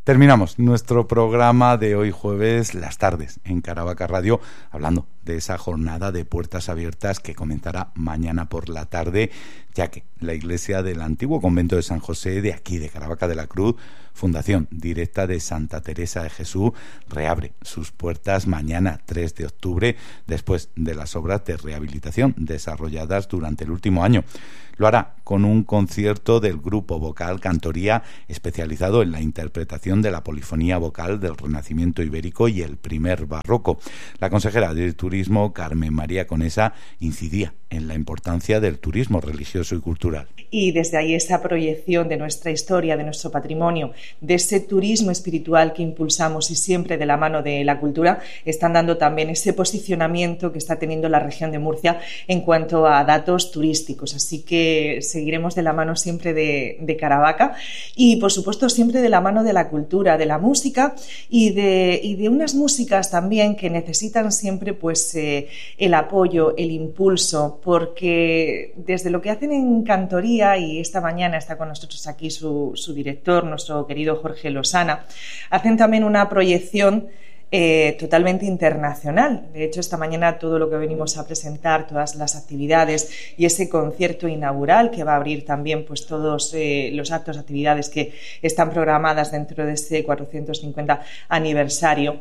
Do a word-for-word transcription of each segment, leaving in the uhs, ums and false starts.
Terminamos nuestro programa de hoy jueves, las tardes, en Caravaca Radio, hablando de esa jornada de puertas abiertas que comenzará mañana por la tarde, ya que la iglesia del antiguo convento de San José de aquí, de Caravaca de la Cruz, fundación directa de Santa Teresa de Jesús, reabre sus puertas mañana tres de octubre, después de las obras de rehabilitación desarrolladas durante el último año. Lo hará con un concierto del grupo vocal Cantoría, especializado en la interpretación de la polifonía vocal del Renacimiento ibérico y el primer barroco. La consejera de Turismo, Carmen María Conesa, incidía en la importancia del turismo religioso y cultural. Y desde ahí esa proyección de nuestra historia, de nuestro patrimonio, de ese turismo espiritual que impulsamos y siempre de la mano de la cultura, están dando también ese posicionamiento que está teniendo la región de Murcia en cuanto a datos turísticos. Así que seguiremos de la mano siempre de, de Caravaca y, por supuesto, siempre de la mano de la cultura, de la música y de, y de unas músicas también que necesitan siempre pues eh, el apoyo, el impulso, porque desde lo que hacen en Cantoría, y esta mañana está con nosotros aquí su, su director, nuestro querido Jorge Losana, hacen también una proyección Eh, totalmente internacional. De hecho, esta mañana todo lo que venimos a presentar, todas las actividades y ese concierto inaugural que va a abrir también pues todos eh, los actos, actividades que están programadas dentro de este cuatrocientos cincuenta aniversario.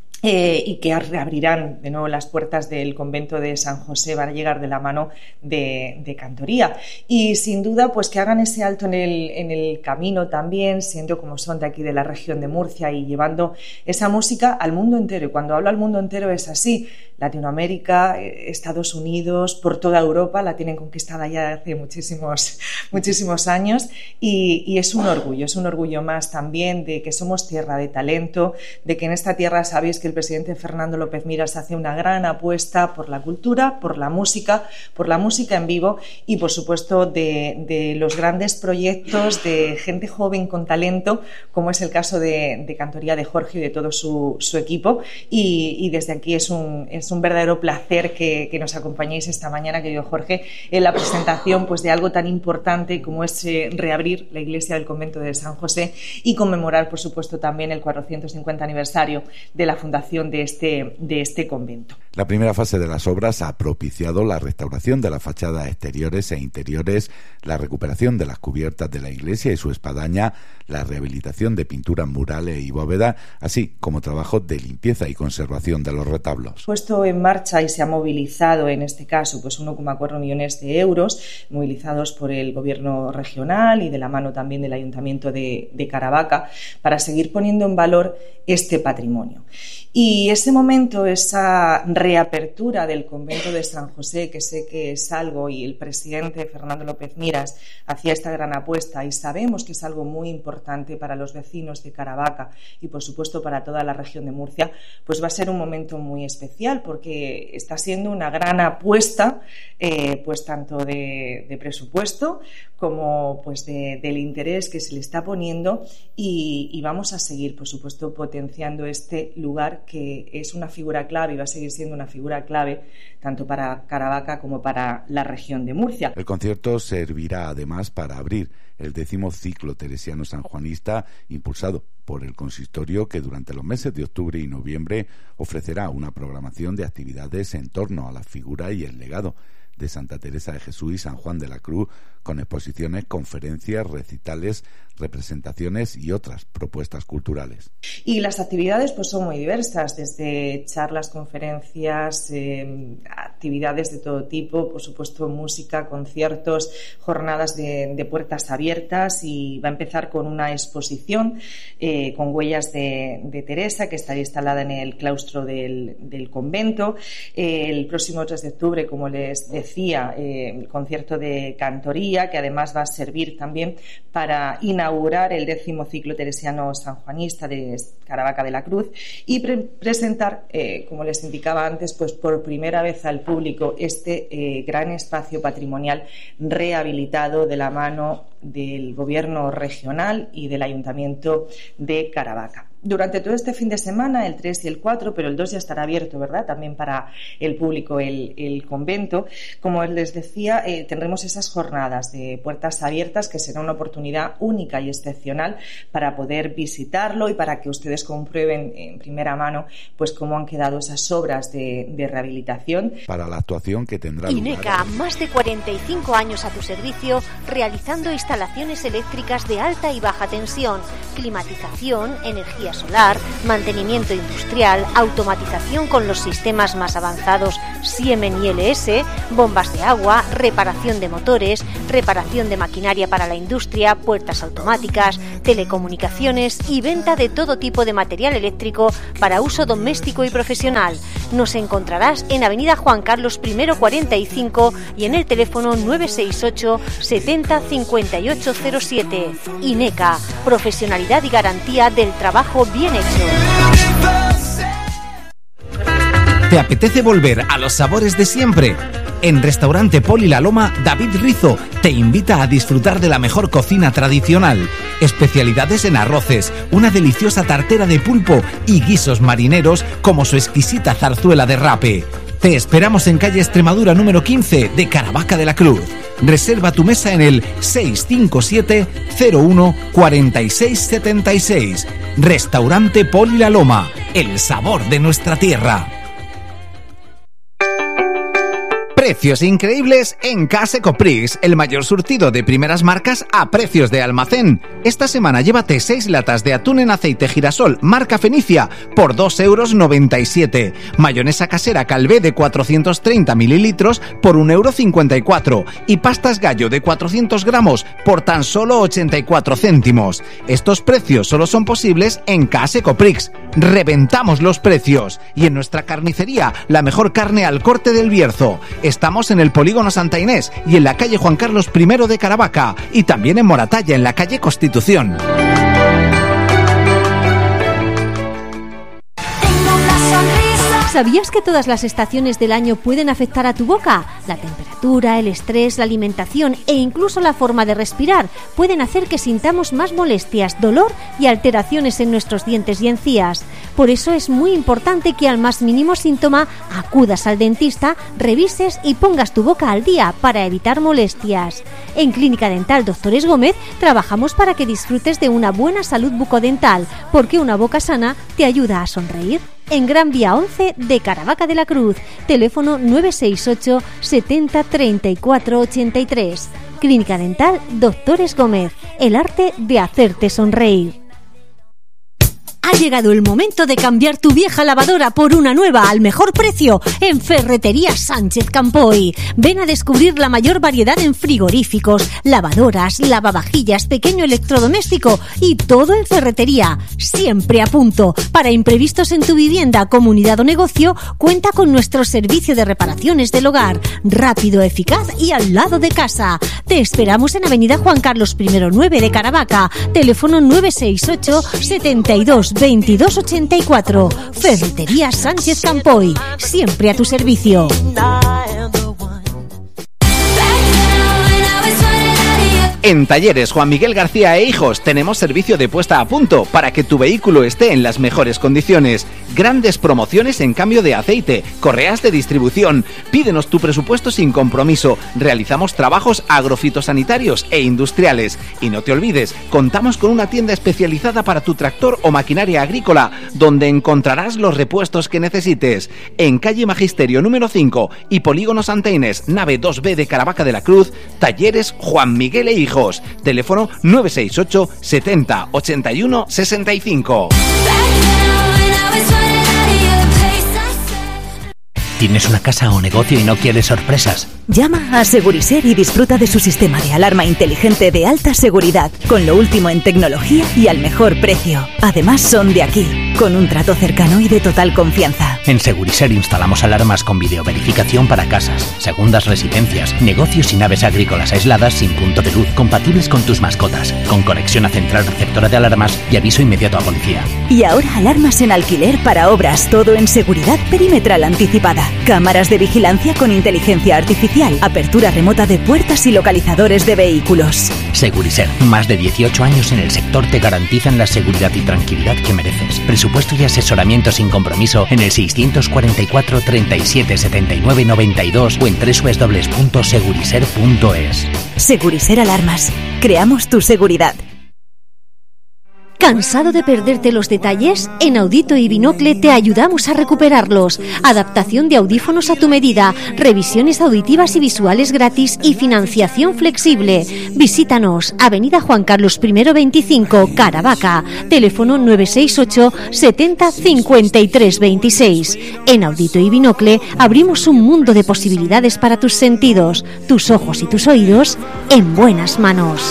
Eh, y que reabrirán de nuevo las puertas del convento de San José, van a llegar de la mano de, de Cantoría. Y sin duda, pues que hagan ese alto en el, en el camino también, siendo como son de aquí de la región de Murcia y llevando esa música al mundo entero. Y cuando hablo al mundo entero es así. Latinoamérica, Estados Unidos, por toda Europa, la tienen conquistada ya hace muchísimos, muchísimos años y, y es un orgullo, es un orgullo más también de que somos tierra de talento, de que en esta tierra sabéis que el presidente Fernando López Miras hace una gran apuesta por la cultura, por la música, por la música en vivo y, por supuesto, de, de los grandes proyectos de gente joven con talento, como es el caso de, de Cantoría de Jorge y de todo su, su equipo. Y, y desde aquí es un, es un verdadero placer que, que nos acompañéis esta mañana, querido Jorge, en la presentación pues, de algo tan importante como es eh, reabrir la iglesia del convento de San José y conmemorar, por supuesto, también el cuatrocientos cincuenta aniversario de la fundación de este, de este convento. La primera fase de las obras ha propiciado la restauración de las fachadas exteriores e interiores, la recuperación de las cubiertas de la iglesia y su espadaña, la rehabilitación de pinturas murales y bóvedas, así como trabajos de limpieza y conservación de los retablos. Puesto en marcha y se ha movilizado en este caso pues uno coma cuatro millones de euros movilizados por el gobierno regional y de la mano también del ayuntamiento de, de Caravaca para seguir poniendo en valor este patrimonio. Y ese momento, esa reapertura del convento de San José, que sé que es algo, y el presidente Fernando López Miras hacía esta gran apuesta, y sabemos que es algo muy importante para los vecinos de Caravaca y, por supuesto, para toda la región de Murcia, pues va a ser un momento muy especial porque está siendo una gran apuesta, eh, pues tanto de, de presupuesto como pues de, del interés que se le está poniendo y, y vamos a seguir, por supuesto, potenciando este lugar que es una figura clave y va a seguir siendo una figura clave tanto para Caravaca como para la región de Murcia. El concierto servirá además para abrir el décimo ciclo teresiano sanjuanista impulsado por el consistorio que durante los meses de octubre y noviembre ofrecerá una programación de actividades en torno a la figura y el legado de Santa Teresa de Jesús y San Juan de la Cruz, con exposiciones, conferencias, recitales, representaciones y otras propuestas culturales. Y las actividades pues son muy diversas, desde charlas, conferencias, eh, actividades de todo tipo, por supuesto música, conciertos, jornadas de, de puertas abiertas, y va a empezar con una exposición eh, con huellas de, de Teresa que estará instalada en el claustro del, del convento. Eh, el próximo tres de octubre, como les decía, eh, el concierto de Cantoría, que además va a servir también para inaugurar el décimo ciclo teresiano sanjuanista de Caravaca de la Cruz y pre- presentar, eh, como les indicaba antes, pues por primera vez al público este eh, gran espacio patrimonial rehabilitado de la mano del Gobierno regional y del Ayuntamiento de Caravaca. Durante todo este fin de semana, el tres y el cuatro, pero el dos ya estará abierto, ¿verdad?, también para el público el, el convento. Como les decía, eh, tendremos esas jornadas de puertas abiertas que será una oportunidad única y excepcional para poder visitarlo y para que ustedes comprueben en primera mano pues cómo han quedado esas obras de, de rehabilitación. Para la actuación que tendrá INECA, lugar. más de cuarenta y cinco años a tu servicio, realizando instalaciones eléctricas de alta y baja tensión, climatización, energía solar, mantenimiento industrial, automatización con los sistemas más avanzados Siemens y L S, bombas de agua, reparación de motores, reparación de maquinaria para la industria, puertas automáticas, telecomunicaciones y venta de todo tipo de material eléctrico para uso doméstico y profesional. Nos encontrarás en Avenida Juan Carlos I cuarenta y cinco y en el teléfono nueve seis ocho setenta cincuenta y ocho cero siete. INECA, profesionalidad y garantía del trabajo bien hecho. ¿Te apetece volver a los sabores de siempre? En Restaurante Poli La Loma, David Rizo te invita a disfrutar de la mejor cocina tradicional. Especialidades en arroces, una deliciosa tartera de pulpo y guisos marineros como su exquisita zarzuela de rape. Te esperamos en calle Extremadura número quince de Caravaca de la Cruz. Reserva tu mesa en el seis cinco siete cero uno cuatro seis siete seis. Restaurante Poli La Loma, el sabor de nuestra tierra. Precios increíbles en Case Coprix, el mayor surtido de primeras marcas a precios de almacén. Esta semana llévate seis latas de atún en aceite girasol marca Fenicia por dos euros noventa y siete. Mayonesa casera Calvé de cuatrocientos treinta mililitros por un euro cincuenta y cuatro. Y pastas gallo de cuatrocientos gramos por tan solo ochenta y cuatro céntimos. Estos precios solo son posibles en Case Coprix. Reventamos los precios. Y en nuestra carnicería, la mejor carne al corte del Bierzo. Estamos en el Polígono Santa Inés y en la calle Juan Carlos I de Caravaca y también en Moratalla, en la calle Constitución. ¿Sabías que todas las estaciones del año pueden afectar a tu boca? La temperatura, el estrés, la alimentación e incluso la forma de respirar pueden hacer que sintamos más molestias, dolor y alteraciones en nuestros dientes y encías. Por eso es muy importante que al más mínimo síntoma acudas al dentista, revises y pongas tu boca al día para evitar molestias. En Clínica Dental Doctores Gómez trabajamos para que disfrutes de una buena salud bucodental, porque una boca sana te ayuda a sonreír. En Gran Vía once de Caravaca de la Cruz, teléfono nueve seis ocho setenta treinta y cuatro ochenta y tres. Clínica Dental Doctores Gómez, el arte de hacerte sonreír. Ha llegado el momento de cambiar tu vieja lavadora por una nueva al mejor precio en Ferretería Sánchez Campoy. Ven a descubrir la mayor variedad en frigoríficos, lavadoras, lavavajillas, pequeño electrodoméstico y todo en ferretería. Siempre a punto. Para imprevistos en tu vivienda, comunidad o negocio, cuenta con nuestro servicio de reparaciones del hogar. Rápido, eficaz y al lado de casa. Te esperamos en Avenida Juan Carlos I nueve de Caravaca. Teléfono nueve seis ocho setenta y dos veintidós ochenta y cuatro. Ferretería Sánchez Campoy, siempre a tu servicio. En Talleres Juan Miguel García e Hijos tenemos servicio de puesta a punto para que tu vehículo esté en las mejores condiciones. Grandes promociones en cambio de aceite, correas de distribución. Pídenos tu presupuesto sin compromiso. Realizamos trabajos agrofitosanitarios e industriales. Y no te olvides, contamos con una tienda especializada para tu tractor o maquinaria agrícola, donde encontrarás los repuestos que necesites. En calle Magisterio número cinco y Polígono Santa Inés, nave dos B de Caravaca de la Cruz, Talleres Juan Miguel e Hijos. Teléfono nueve seis ocho setenta ochenta y uno sesenta y cinco. ¿Tienes una casa o negocio y no quieres sorpresas? Llama a Seguriser y disfruta de su sistema de alarma inteligente de alta seguridad, con lo último en tecnología y al mejor precio. Además son de aquí, con un trato cercano y de total confianza. En Seguriser instalamos alarmas con videoverificación para casas, segundas residencias, negocios y naves agrícolas aisladas sin punto de luz, compatibles con tus mascotas, con conexión a central receptora de alarmas y aviso inmediato a policía. Y ahora alarmas en alquiler para obras, todo en seguridad perimetral anticipada. Cámaras de vigilancia con inteligencia artificial, apertura remota de puertas y localizadores de vehículos. Seguriser, más de dieciocho años en el sector te garantizan la seguridad y tranquilidad que mereces. Presupuesto y asesoramiento sin compromiso en el seiscientos cuarenta y cuatro, treinta y siete, setenta y nueve, noventa y dos o en doble u doble u doble u punto seguriser punto es. Seguriser Alarmas. Creamos tu seguridad. ¿Cansado de perderte los detalles? En Audito y Binocle te ayudamos a recuperarlos. Adaptación de audífonos a tu medida, revisiones auditivas y visuales gratis y financiación flexible. Visítanos, Avenida Juan Carlos primero veinticinco, Caravaca. Teléfono nueve seis ocho, setenta, cincuenta y tres veintiséis. En Audito y Binocle abrimos un mundo de posibilidades para tus sentidos, tus ojos y tus oídos en buenas manos.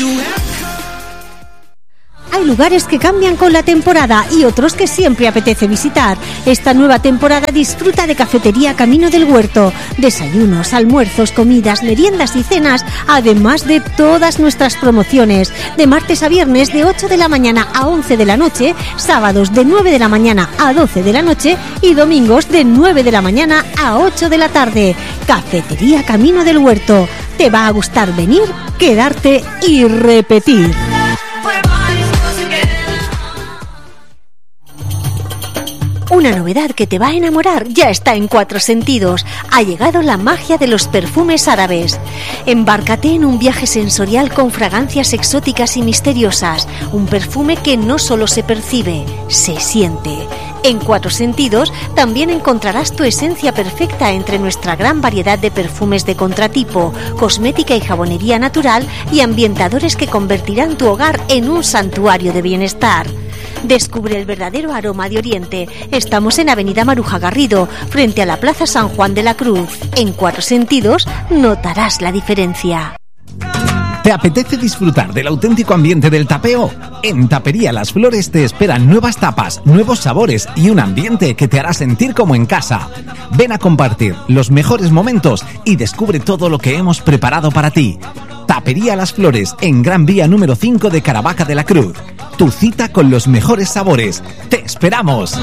Hay lugares que cambian con la temporada y otros que siempre apetece visitar. Esta nueva temporada disfruta de Cafetería Camino del Huerto. Desayunos, almuerzos, comidas, meriendas y cenas, además de todas nuestras promociones. De martes a viernes de ocho de la mañana a once de la noche, sábados de nueve de la mañana a doce de la noche y domingos de nueve de la mañana a ocho de la tarde. Cafetería Camino del Huerto. Te va a gustar venir, quedarte y repetir. Una novedad que te va a enamorar ya está en Cuatro Sentidos. Ha llegado la magia de los perfumes árabes. Embárcate en un viaje sensorial con fragancias exóticas y misteriosas. Un perfume que no solo se percibe, se siente. En Cuatro Sentidos también encontrarás tu esencia perfecta entre nuestra gran variedad de perfumes de contratipo, cosmética y jabonería natural y ambientadores que convertirán tu hogar en un santuario de bienestar. Descubre el verdadero aroma de Oriente. Estamos en Avenida Maruja Garrido, frente a la Plaza San Juan de la Cruz. En Cuatro Sentidos notarás la diferencia. ¿Te apetece disfrutar del auténtico ambiente del tapeo? En Tapería Las Flores te esperan nuevas tapas, nuevos sabores y un ambiente que te hará sentir como en casa. Ven a compartir los mejores momentos y descubre todo lo que hemos preparado para ti. Tapería Las Flores, en Gran Vía número cinco de Caravaca de la Cruz. Tu cita con los mejores sabores. ¡Te esperamos!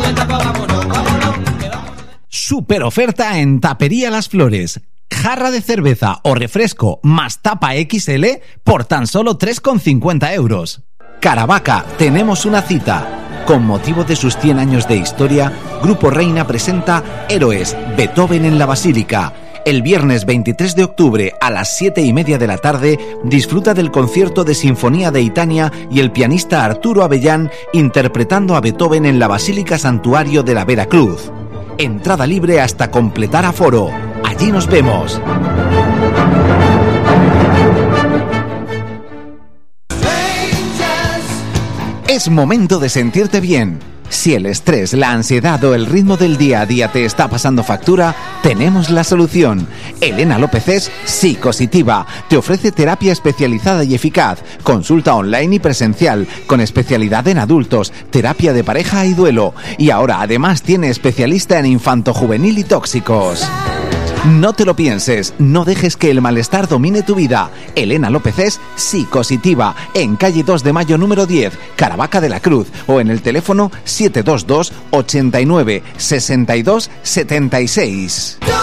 Super oferta en Tapería Las Flores. Jarra de cerveza o refresco más tapa equis ele por tan solo tres con cincuenta euros. Caravaca, tenemos una cita. Con motivo de sus cien años de historia, Grupo Reina presenta Héroes, Beethoven en la Basílica. El viernes veintitrés de octubre a las siete y media de la tarde disfruta del concierto de Sinfonía de Itania y el pianista Arturo Avellán interpretando a Beethoven en la Basílica Santuario de la Veracruz. Entrada libre hasta completar aforo. Allí nos vemos. Es momento de sentirte bien. Si el estrés, la ansiedad o el ritmo del día a día te está pasando factura, tenemos la solución. Elena López es Psicositiva. Te ofrece terapia especializada y eficaz, consulta online y presencial, con especialidad en adultos, terapia de pareja y duelo. Y ahora además tiene especialista en infantojuvenil y tóxicos. No te lo pienses, no dejes que el malestar domine tu vida. Elena López es Psicositiva, en calle dos de mayo número diez, Caravaca de la Cruz, o en el teléfono siete dos dos, ochenta y nueve, sesenta y dos, setenta y seis.